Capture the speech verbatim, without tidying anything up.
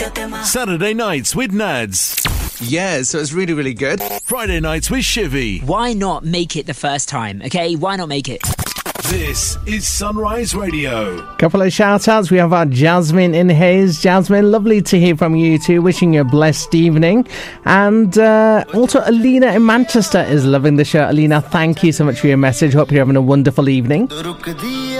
Saturday nights with Nads. Yeah, so it's really, really good. Friday nights with Shivy. Why not make it the first time, okay? Why not make it? This is Sunrise Radio. Couple of shout outs. We have our Jasmine in Hayes. Jasmine, lovely to hear from you too. Wishing you a blessed evening. And uh, also Alina in Manchester is loving the show. Alina, thank you so much for your message. Hope you're having a wonderful evening.